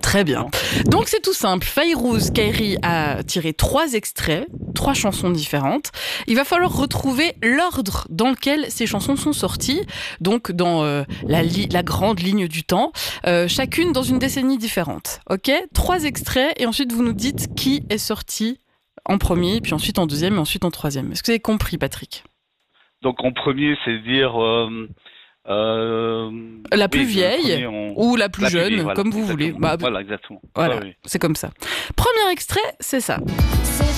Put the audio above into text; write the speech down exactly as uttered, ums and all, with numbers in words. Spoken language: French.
Très bien. Donc c'est tout simple. Fayrouz Kairi a tiré trois extraits, trois chansons différentes. Il va falloir retrouver l'ordre dans lequel ces chansons sont sorties, donc dans euh, la, li- la grande ligne du temps, euh, chacune dans une décennie différente. Ok ? Trois extraits et ensuite vous nous dites qui est sorti en premier, puis ensuite en deuxième et ensuite en troisième. Est-ce que vous avez compris, Patrick ? Donc en premier, c'est dire euh, euh, La plus oui, vieille premier, on... ou la plus la jeune, plus vieille, voilà, comme vous voulez. exactement. Bah, Voilà, exactement. voilà, Ouais, oui. c'est comme ça. Premier extrait, c'est ça.